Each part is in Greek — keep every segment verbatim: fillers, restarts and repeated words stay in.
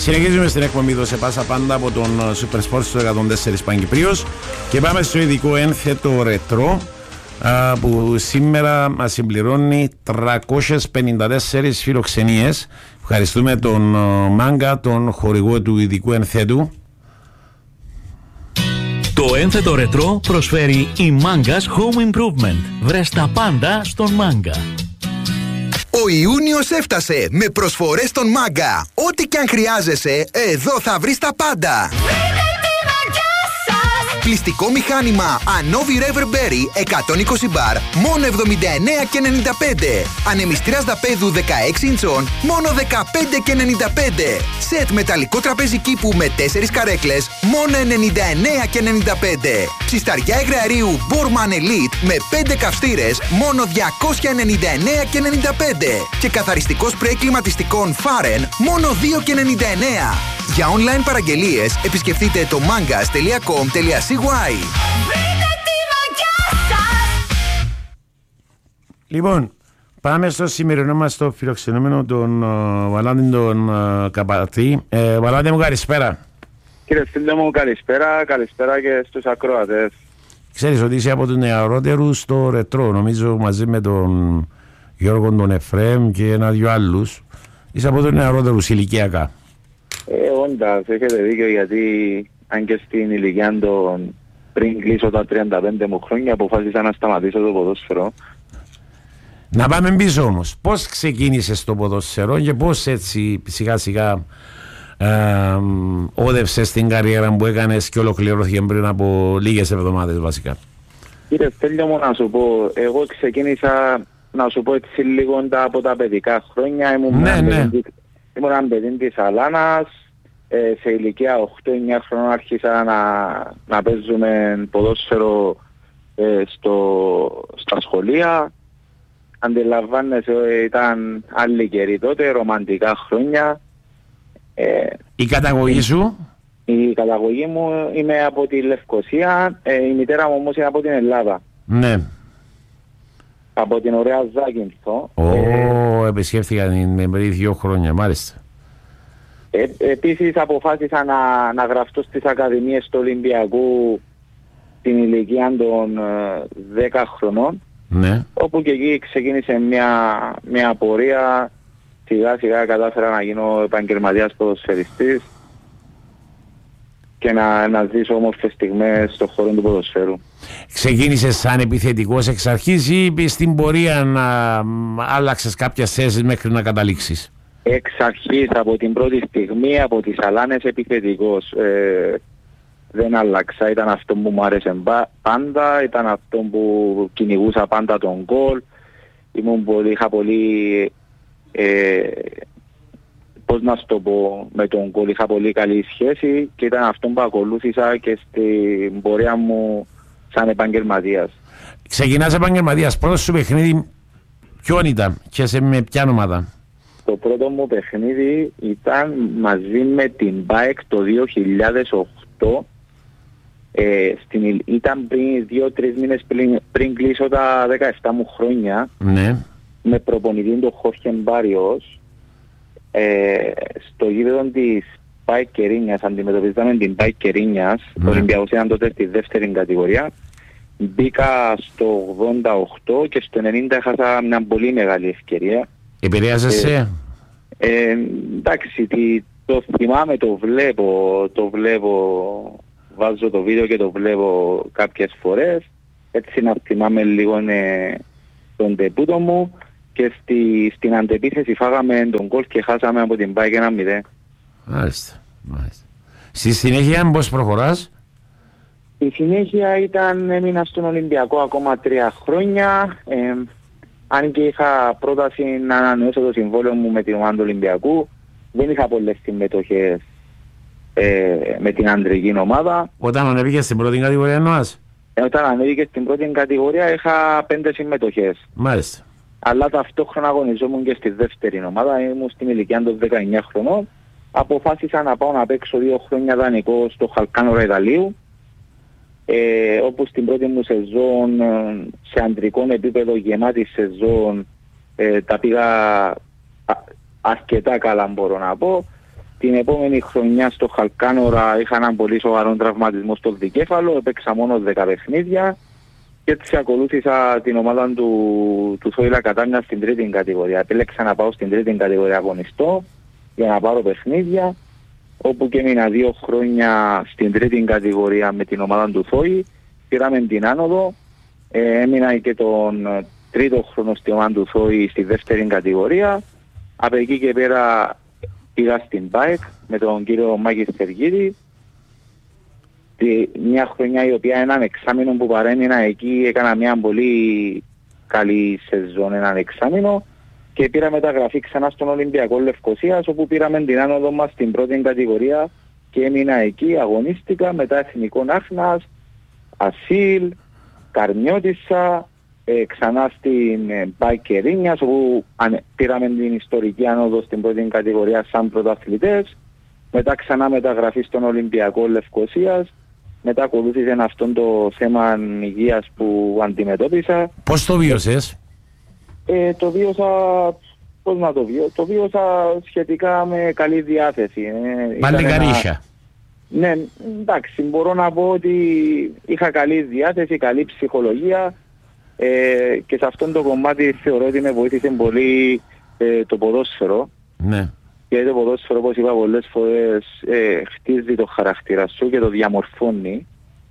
Συνεχίζουμε στην εκπομπή «Δώσε πάσα πάντα» από τον Super Sports του εκατόν τέσσερα Παγκυπρίος και πάμε στο ειδικό ένθετο ρετρό που σήμερα μας συμπληρώνει τριακόσιες πενήντα τέσσερις φιλοξενίες. Ευχαριστούμε τον Μάγκα, τον χορηγό του ειδικού ένθετου. Το ένθετο ρετρό προσφέρει η Manga's Home Improvement. Βρες τα πάντα στον Μάγκα. Ο Ιούνιος έφτασε με προσφορές στον Μάγκα. Ό,τι και αν χρειάζεσαι, εδώ θα βρεις τα πάντα. Πλυστικό μηχάνημα Anovi Reverberry εκατόν είκοσι μπαρ, μόνο εβδομήντα εννέα και ενενήντα πέντε. Ανεμιστήρας δαπέδου δεκαέξι ιντσών, μόνο δεκαπέντε και ενενήντα πέντε. Σετ μεταλλικό τραπέζι κήπου με τέσσερις καρέκλες, μόνο ενενήντα εννέα και ενενήντα πέντε. Ψισταριά υγραερίου Borman Elite με πέντε καυστήρες, μόνο διακόσια ενενήντα εννέα και ενενήντα πέντε. Και καθαριστικό σπρέι κλιματιστικών Faren, μόνο δύο και ενενήντα εννέα. Για online παραγγελίες επισκεφτείτε το mangas τελεία com τελεία c y. Λοιπόν, πάμε στο σημερινό μας το φιλοξενούμενο τον uh, Βαλάντη τον uh, Καπατή. Ε, Βαλάντη μου, καλησπέρα. Κύριε φίλε μου, καλησπέρα, καλησπέρα και στους ακροατές. Ξέρεις ότι είσαι από τους νεαρότερους στο ρετρό, νομίζω μαζί με τον Γιώργο τον Εφραίμ και ένα-δυο άλλους. Είσαι από τους νεαρότερους ηλικιακά. Ε, όντας, έχετε δίκιο, γιατί αν και στην ηλικία των πριν κλείσω τα τριάντα πέντε μου χρόνια αποφάσισα να σταματήσω το ποδόσφαιρο. Να πάμε πίσω όμως. Πώς ξεκίνησες το ποδόσφαιρο και πώς έτσι σιγά σιγά ε, όδευσες την καριέρα που έκανες και ολοκληρώθηκε πριν από λίγες εβδομάδες βασικά? Κύριε Στέλιο μου, να σου πω, εγώ ξεκίνησα, να σου πω έτσι λίγο από τα παιδικά χρόνια. Ήμουν ναι, ναι. Ήμουν ένα παιδί της Αλάνας, ε, σε ηλικία οκτώ εννέα χρόνων άρχισα να, να παίζουμε ποδόσφαιρο ε, στο, στα σχολεία. Αντιλαμβάνεσαι, ε, ήταν άλλη καιρή τότε, ρομαντικά χρόνια. Ε, η καταγωγή σου? Η καταγωγή μου είμαι από τη Λευκοσία, ε, η μητέρα μου όμως είναι από την Ελλάδα. Ναι. Από την ωραία Ζάκυνθο. Ω, oh, ε, επισκέφθηκα την πριν δύο χρόνια, μάλιστα. Ε, επίσης αποφάσισα να, να γραφτώ στις Ακαδημίες του Ολυμπιακού την ηλικία των ε, δέκα χρονών. Ναι. Όπου και εκεί ξεκίνησε μια, μια πορεία. Σιγά σιγά κατάφερα να γίνω επαγγελματίας ποδοσφαιριστής και να, να ζήσω όμορφες στιγμές στον χώρο του ποδοσφαίρου. Ξεκίνησες σαν επιθετικός εξ αρχής ή στην πορεία να άλλαξες κάποιες θέσεις μέχρι να καταλήξεις? Εξ αρχής, από την πρώτη στιγμή, από τις Αλάνες επιθετικός. Ε, δεν άλλαξα, ήταν αυτό που μου άρεσε πάντα, ήταν αυτό που κυνηγούσα πάντα τον γκολ. Ήμουν πολύ, είχα πολύ, ε, πώς να σου το πω, με τον γκολ είχα πολύ καλή σχέση και ήταν αυτό που ακολούθησα και στην πορεία μου σαν επαγγελματίας. Ξεκινάς επαγγελματίας, πρώτο σου παιχνίδι ποιον ήταν και σε με ποια ομάδα? Το πρώτο μου παιχνίδι ήταν μαζί με την μπάεκ το δύο χιλιάδες οκτώ. Ε, στην, ήταν πριν δύο τρεις μήνες πριν, πριν κλείσω τα δεκαεπτά μου χρόνια. Ναι. Με προπονητή τον Χόρχεν Μπάριος. Ε, στο γήπεδο της μπάεκ Κερίνιας, αντιμετωπίζαμε την μπάεκ Κερίνιας. Ναι. Ο Ολυμπιακός ήταν τότε στη δεύτερη κατηγορία. Μπήκα στο ογδόντα οκτώ και στο ενενήντα έχασα μια πολύ μεγάλη ευκαιρία. Επηρεάζεσαι? Ε, ε, εντάξει, τι, το θυμάμαι, το βλέπω, το βλέπω, βάζω το βίντεο και το βλέπω κάποιες φορές. Έτσι να θυμάμαι λίγο ε, τον τεπούτο μου και στη, στην αντεπίθεση φάγαμε τον γκολ και χάσαμε από την μπάικ ένα μηδέν. Μάλιστα, μάλιστα. Στη συνέχεια πώς προχωράς? Η συνέχεια ήταν, έμεινα στον Ολυμπιακό ακόμα τρία χρόνια. Ε, αν και είχα πρόταση να ανανεώσω το συμβόλαιο μου με την ομάδα του Ολυμπιακού, δεν είχα πολλές συμμετοχές ε, με την αντρική ομάδα. Όταν ανέβηκες στην πρώτη κατηγορία εννοάς? Ε, όταν ανέβηκες στην πρώτη κατηγορία είχα πέντε συμμετοχές. Μάλιστα. Αλλά ταυτόχρονα αγωνιζόμουν και στη δεύτερη ομάδα, ήμουν στην ηλικία των δεκαεννέα χρονών. Αποφάσισα να πάω να παίξω δύο χρόνια δανεικό στο Χαλκάνο Ραϊδαλίου. Ε, όπου στην πρώτη μου σεζόν, σε αντρικό επίπεδο γεμάτη σεζόν, ε, τα πήγα α, αρκετά καλά μπορώ να πω. Την επόμενη χρονιά στο Χαλκάνορα είχα έναν πολύ σοβαρό τραυματισμό στο δικέφαλο, έπαιξα μόνο δέκα παιχνίδια και έτσι ακολούθησα την ομάδα του, του Θόηλα Κατάνια στην τρίτη κατηγορία. Επέλεξα να πάω στην τρίτη κατηγορία αγωνιστό για να πάρω παιχνίδια, όπου και έμεινα δύο χρόνια στην τρίτη κατηγορία με την ομάδα του Θόη. Πήραμε την άνοδο, ε, έμεινα και τον τρίτο χρόνο στη ομάδα του Θόη στη δεύτερη κατηγορία. Από εκεί και πέρα πήγα στην ΠΑΕΚ με τον κύριο Μάκη Στεργίδη. Μια χρονιά η οποία έναν εξάμηνο που παρέμεινα εκεί έκανα μια πολύ καλή σεζόν, έναν εξάμηνο, και πήρα μεταγραφή ξανά στον Ολυμπιακό Λευκωσίας, όπου πήραμε την άνοδο μας στην πρώτη κατηγορία και έμεινα εκεί, αγωνίστηκα, μετά Εθνικό Άχνας, Ασίλ, Καρμιώτισσα, ε, ξανά στην ε, ΠΑΕΚ Κερίνιας, όπου αν, πήραμε την ιστορική άνοδο στην πρώτη κατηγορία σαν πρωταθλητές, μετά ξανά μεταγραφή στον Ολυμπιακό Λευκωσίας, μετά ακολούθησε αυτό το θέμα υγείας που αντιμετώπισα. Πώς το βίωσες? Ε, το βίωσα, πώς να το βίωσα, το βίωσα σχετικά με καλή διάθεση. Ε, Παλικαρίσια. Ναι, εντάξει, μπορώ να πω ότι είχα καλή διάθεση, καλή ψυχολογία, ε, και σε αυτό το κομμάτι θεωρώ ότι με βοήθησε πολύ ε, το ποδόσφαιρο. Ναι. Γιατί το ποδόσφαιρο, όπως είπα πολλές φορές, ε, χτίζει το χαρακτήρα σου και το διαμορφώνει.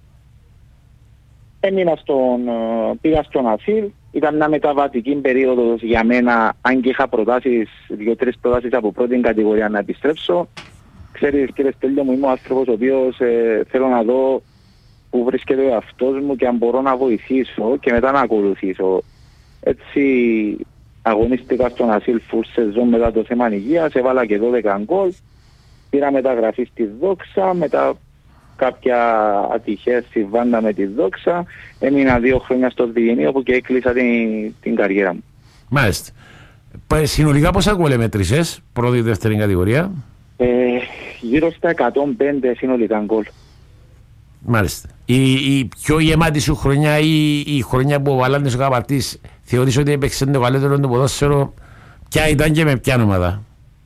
Έμεινα στον, πήγα στον Ασίλ, ήταν μια μεταβατική περίοδος για μένα, αν και είχα προτάσεις, δύο-τρεις προτάσεις από πρώτη κατηγορία να επιστρέψω. Ξέρεις κύριε Στέλιο μου, είμαι ο άνθρωπος ο οποίος ε, θέλω να δω που βρίσκεται ο εαυτός μου και αν μπορώ να βοηθήσω και μετά να ακολουθήσω. Έτσι αγωνίστηκα στον Ασίλ φουλ σεζόν μετά το θέμα υγείας, έβαλα και δώδεκα γκολ, πήρα μεταγραφή στη Δόξα, μετά κάποια ατυχές στη Βάντα με τη Δόξα, έμεινα δύο χρόνια στο Διγενή, όπου και έκλεισα την, την καριέρα μου. Μάλιστα. Συνολικά πόσα γκολ μέτρησες, πρώτη δεύτερη κατηγορία? Ε, γύρω στα εκατόν πέντε συνολικά γκολ. Μάλιστα. Η, η πιο γεμάτη σου χρονιά ή η χρονιά που βάλανε στο καπαρτής, θεωρείς ότι έπαιξε το καλύτερο του ποδόσφαιρο, ποια ήταν και με ποια ομάδα?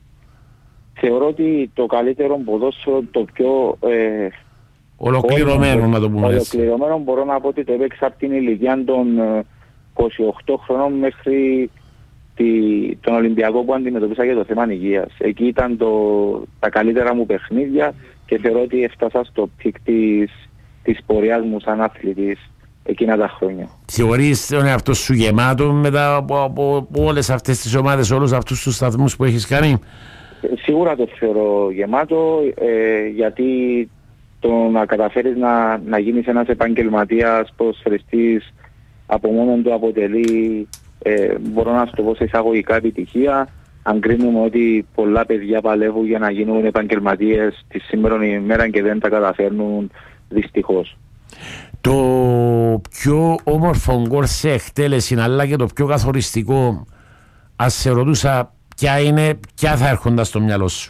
Θεωρώ ότι το καλύτερο ποδόσφαιρο, το πιο ε, ολοκληρωμένο, να το πούμε έτσι. Ολοκληρωμένο μπορώ να πω ότι το έπαιξα από την ηλικία των είκοσι οκτώ χρονών μέχρι τη, τον Ολυμπιακό που αντιμετωπίσα για το θέμα υγείας. Εκεί ήταν το, τα καλύτερα μου παιχνίδια και θεωρώ ότι έφτασα στο πικ της, της πορείας μου σαν αθλητής εκείνα τα χρόνια. Θεωρείς τον εαυτό σου γεμάτο μετά από, από, από όλες αυτές τις ομάδες, όλους αυτούς τους σταθμούς που έχεις κάνει? Σίγουρα το θεωρώ γεμάτο, ε, γιατί το να καταφέρεις να, να γίνεις ένας επαγγελματίας ποδοσφαιριστής από μόνον του αποτελεί, ε, μπορώ να σου το πω σε εισαγωγικά, επιτυχία. Αν κρίνουμε ότι πολλά παιδιά παλεύουν για να γίνουν επαγγελματίες τη σήμερα ημέρα και δεν τα καταφέρνουν, δυστυχώς. Το πιο όμορφο γκολ σε εκτέλεση, αλλά και το πιο καθοριστικό, ας σε ρωτούσα ποια είναι, ποια θα έρχονταν στο μυαλό σου?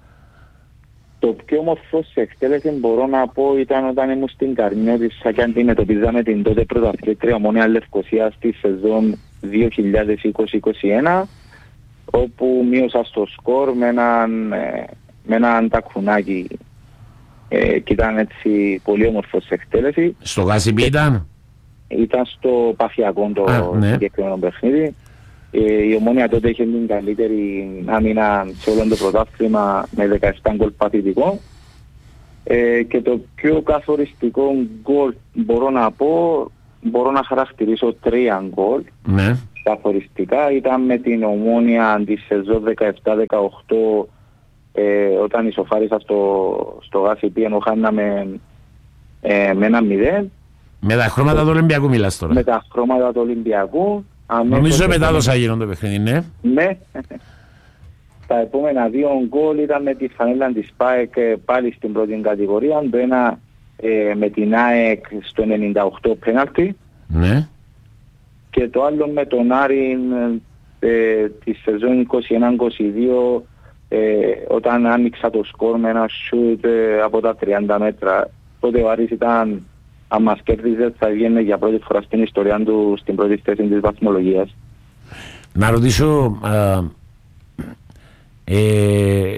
Το πιο όμορφο σε εκτέλεση μπορώ να πω ήταν όταν ήμουν στην Καρμιώτισσα και αντιμετωπίζαμε την τότε πρωταθλήτρια Ομόνοια Λευκωσίας στη σεζόν δύο χιλιάδες είκοσι είκοσι ένα, όπου μείωσα στο σκορ με έναν, με έναν τακουνάκι, ε, και ήταν έτσι πολύ όμορφο σε εκτέλεση. Στο Γάσιμπι ήταν? Ήταν στο Παφιακό το Α, ναι. συγκεκριμένο παιχνίδι. Ε, η Ομόνοια τότε είχε την καλύτερη άμυνα σε όλο το πρωτάθλημα με δεκαεπτά γκολ παθητικό. Ε, και το πιο καθοριστικό γκολ μπορώ να πω, μπορώ να χαρακτηρίσω τρία γκολ. Ναι. Καθοριστικά ήταν με την Ομόνοια τη σεζόν δεκαεπτά δεκαοκτώ, ε, όταν ισοφάρισα στο, στο Γάσιμπι ενώ χάναμε ε, με ένα μηδέν. Με τα χρώματα του Ολυμπιακού μιλάς τώρα? Με τα χρώματα του Ολυμπιακού. Νομίζω μετάδοσα γίνονται το παιχνίδι, ναι. Ναι. Τα επόμενα δύο γκολ ήταν με τη φανέλα της ΠΑΕΚ πάλι στην πρώτη κατηγορία. Το ένα ε, με την ΑΕΚ στο ενενήντα οκτώ πέναλτι. Ναι. Και το άλλο με τον Άρη ε, τη σεζόν είκοσι ένα είκοσι δύο, ε, όταν άνοιξα το σκορ με ένα σούτ ε, από τα τριάντα μέτρα. Τότε ο Άρης ήταν, αν μας κέρδιζε, θα βγαίνει για πρώτη φορά στην ιστορία του στην πρώτη θέση της βαθμολογίας. Να ρωτήσω, α, ε,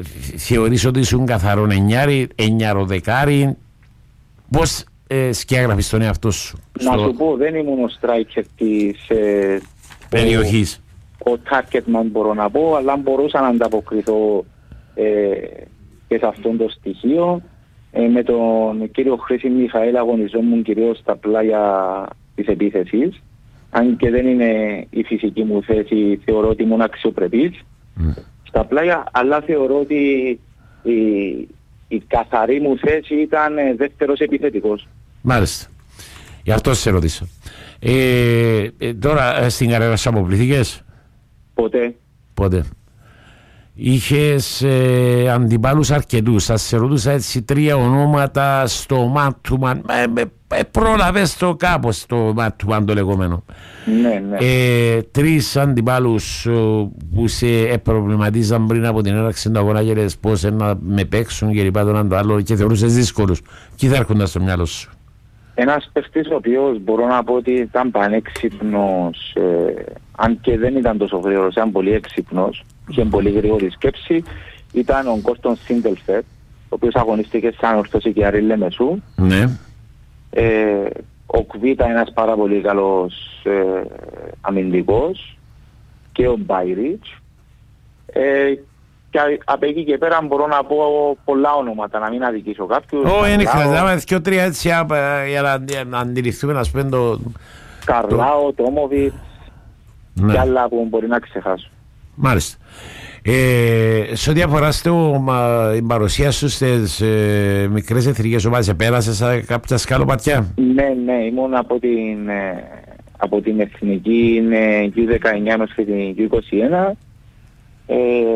θεωρείς ότι ήσουν καθαρόν εννιάρι, εννιαροδεκάρι, πώς ε, σκιάγραφες τον εαυτό σου? Να σου πω, δεν ήμουν ο striker της ε, περιοχής. Ο, ο target man μπορώ να πω, αλλά μπορούσα να ανταποκριθώ ε, και σε αυτόν το στοιχείο. Ε, με τον κύριο Χρήση Μιχαήλ αγωνιζόμουν κυρίως στα πλάγια της επίθεσης. Αν και δεν είναι η φυσική μου θέση, θεωρώ ότι ήμουν αξιοπρεπής mm. στα πλάγια, αλλά θεωρώ ότι η, η καθαρή μου θέση ήταν δεύτερος επιθετικός. Μάλιστα. Γι' αυτό σε ρωτήσω. Ε, ε, τώρα στην καριέρα σου αποπληθήκες? Ποτέ. Ποτέ. Είχες ε, αντιπάλους αρκετούς. Σας σε ρωτούσα έτσι τρία ονόματα στο Μάτουμαν. Ε, ε, ε, πρόλαβες το κάπως το Μάτουμαν το λεγόμενο. Ναι, ναι. Ε, τρεις αντιπάλους που σε προβληματίζαν πριν από την έναρξη του αγώνα και λες πώς να με παίξουν και λοιπά τον ένα το άλλο και θεωρούσες δύσκολους. Ποιοι θα έρχονταν στο μυαλό σου? Ένας παίχτης ο οποίος μπορώ να πω ότι ήταν πανέξυπνος, ε, αν και δεν ήταν τόσο γρήγορος, ήταν πολύ έξυπνος, είχε πολύ γρήγορη σκέψη, ήταν ο Κώστον Σίντελφετ, ο οποίος αγωνίστηκε σαν ορθώση και Αρή Λεμεσού. Ναι. Ε, ο Κβίτα, ένας πάρα πολύ καλός ε, αμυντικός, και ο Μπάιριτς. Ε, και από εκεί και πέρα μπορώ να πω πολλά ονόματα, να μην αδικήσω κάποιους. Όχι, είναι χρειάζεται και τρία έτσι για να αντιληφθούμε, να σπέντω το... Καρλάο, Τόμοβιτς, ναι. Και άλλα που μπορεί να ξεχάσω. Μάλιστα. Ε, σε ό,τι αφορά την παρουσία σου στις ε, μικρές εθνικές ομάδες, επέρασες κάποια σκαλοπατιά? Ναι, ναι, ήμουν από την, ε, από την εθνική γιου δεκαεννιά μέχρι την γιου είκοσι ένα. Ε,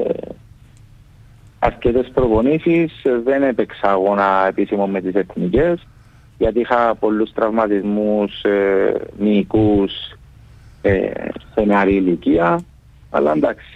αρκετές προπονήσεις, δεν έπαιξα αγώνα επίσημο με τις εθνικές, γιατί είχα πολλούς τραυματισμούς ε, μυϊκούς ε, σε νεαρή ηλικία, αλλά εντάξει.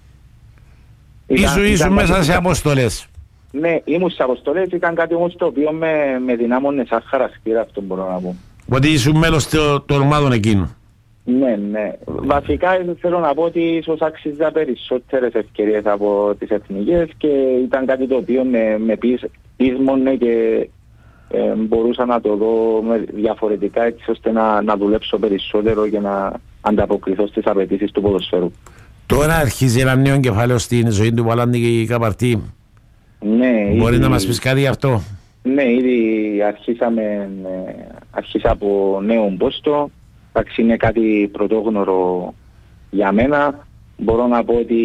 Ήσου, ήσου μέσα σε αποστολές. Ναι, ήμουν σε αποστολές, ήταν κάτι όμως το οποίο με, με δυνάμωνε σαν χαρακτήρα, αυτό μπορώ να πω. Ότι ήσουν μέλος των ομάδων εκείνου. Ναι, ναι. Βασικά θέλω να πω ότι ίσως άξιζα περισσότερες ευκαιρίες από τις εθνικές και ήταν κάτι το οποίο με, με πείσμονε και ε, μπορούσα να το δω διαφορετικά, έτσι ώστε να, να δουλέψω περισσότερο και να ανταποκριθώ στις απαιτήσεις του ποδοσφαίρου. Τώρα αρχίζει ένα νέο κεφάλαιο στην ζωή του Παλάντη Καπαρτή. Ναι. Μπορεί ήδη, να μας πεις κάτι γι' αυτό? Ναι, ήδη αρχίσαμε, αρχίσα από νέο πόστο. Εντάξει, είναι κάτι πρωτόγνωρο για μένα. Μπορώ να πω ότι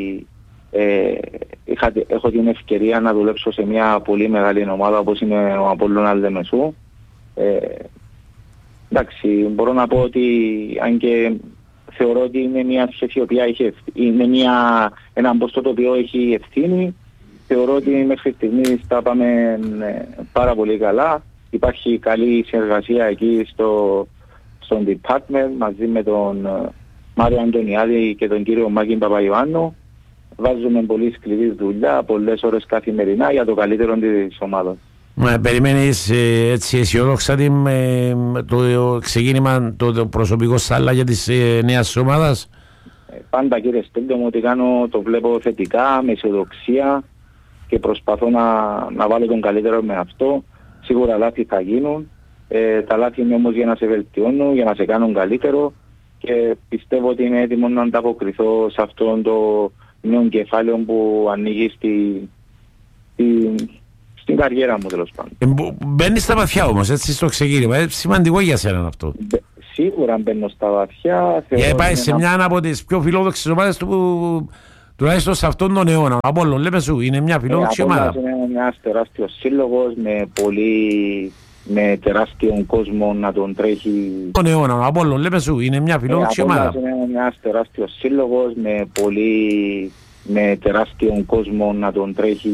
ε, είχα, έχω την ευκαιρία να δουλέψω σε μια πολύ μεγάλη ομάδα όπως είναι ο Απόλλωνας Λεμεσού. Ε, εντάξει, μπορώ να πω ότι αν και θεωρώ ότι είναι μια σχέση η οποία έχει, είναι μια, ένα πόστο το οποίο έχει ευθύνη. Θεωρώ ότι μέχρι στιγμής τα πάμε πάρα πολύ καλά. Υπάρχει καλή συνεργασία εκεί στο, στον department μαζί με τον Μάριο Αντωνιάδη και τον κύριο Μάκη Παπαϊωάννου. Βάζουμε πολύ σκληρή δουλειά, πολλές ώρες καθημερινά για το καλύτερο της ομάδας. Μα περιμένεις ε, έτσι αισιόδοξα την, ε, το ξεκίνημα, το, το προσωπικό σάλα για της ε, νέας ομάδας? Ε, πάντα κύριε Στέλιο μου ότι κάνω, το βλέπω θετικά, με αισιοδοξία και προσπαθώ να, να βάλω τον καλύτερο με αυτό. Σίγουρα λάθη θα γίνουν, ε, τα λάθη είναι όμως για να σε βελτιώνουν, για να σε κάνουν καλύτερο και πιστεύω ότι είναι έτοιμο να ανταποκριθώ σε αυτόν το νέο κεφάλαιο που ανοίγει στη, στη, στην καριέρα μου τέλος πάντων. Ε, μπαίνεις στα βαθιά όμως, έτσι στο ξεκίνημα, ε, σημαντικό για σένα αυτό. Μπε, σίγουρα μπαίνω στα βαθιά. Για πάει σε μια από τις πιο φιλόδοξες ομάδες του, που, τουλάχιστον σε αυτόν τον αιώνα. Απόλλων Λεμεσού είναι μια φιλόδοξη ε, ομάδα. Είναι ένας τεράστιος σύλλογος με πολύ, με τεράστιον κόσμο να τον τρέχει. Τον αιώνα, Απόλλων Λεμεσού είναι μια φιλόδοξη ε, ομάδα. Είναι ένας τεράστιος σύλλογος με πολύ, με τεράστιον κόσμο να τον τρέχει.